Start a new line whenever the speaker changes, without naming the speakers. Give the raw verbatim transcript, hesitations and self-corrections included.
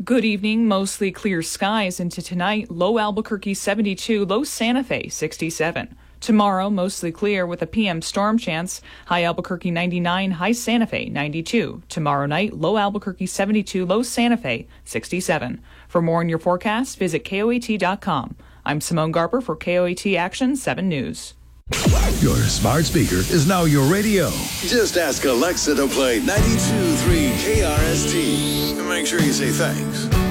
Good evening. Mostly clear skies into tonight. Low Albuquerque seventy-two, low Santa Fe sixty-seven. Tomorrow, mostly clear with a P M storm chance. High Albuquerque ninety-nine, high Santa Fe ninety-two. Tomorrow night, low Albuquerque seventy-two, low Santa Fe sixty-seven. For more on your forecast, visit K O A T dot com. I'm Simone Garber for K O A T Action seven News.
Your smart speaker is now your radio.
Just ask Alexa to play ninety-two point three K R S T. And make sure you say thanks.